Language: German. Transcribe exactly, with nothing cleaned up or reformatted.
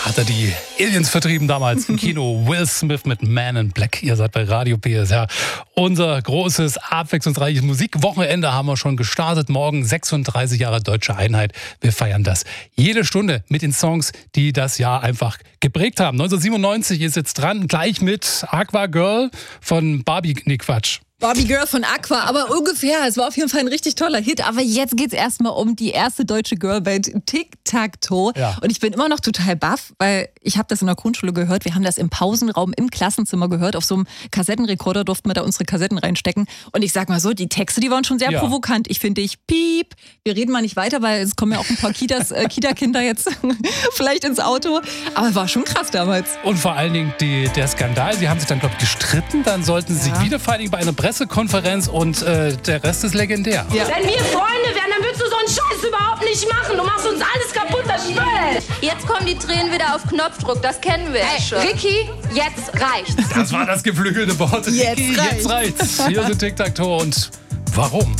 hat er die Aliens vertrieben damals im Kino. Will Smith mit Man in Black. Ihr seid bei Radio P S R. Unser großes, abwechslungsreiches Musikwochenende haben wir schon gestartet. Morgen sechsunddreißig Jahre Deutsche Einheit. Wir feiern das jede Stunde mit den Songs, die das Jahr einfach geprägt haben. neunzehnhundertsiebenundneunzig ist jetzt dran, gleich mit Aqua Girl von Barbie. Nee, Quatsch. Barbie Girl von Aqua, aber ungefähr. Es war auf jeden Fall ein richtig toller Hit. Aber jetzt geht's erstmal um die erste deutsche Girlband Tic-Tac-Toe. Ja. Und ich bin immer noch total baff, weil ich habe das in der Grundschule gehört. Wir haben das im Pausenraum im Klassenzimmer gehört. Auf so einem Kassettenrekorder durften wir da unsere Kassetten reinstecken. Und ich sag mal so, die Texte, die waren schon sehr Ja. provokant. Ich finde, ich piep. Wir reden mal nicht weiter, weil es kommen ja auch ein paar Kitas, äh, Kita-Kinder jetzt vielleicht ins Auto. Aber war schon krass damals. Und vor allen Dingen die, der Skandal. Sie haben sich dann, glaube ich, gestritten. Dann sollten sie Ja. sich wieder vereinigen bei einer Pressekonferenz und äh, der Rest ist legendär. Ja. Wenn wir Freunde wären, dann würdest du so einen Scheiß überhaupt nicht machen. Du machst uns alles kaputt, das stimmt. Jetzt kommen die Tränen wieder auf Knopfdruck, das kennen wir ja schon. Ricky, jetzt reicht's. Das war das geflügelte Wort. Jetzt Ricky, jetzt reicht's. Hier sind Tic-Tac-Toe und warum?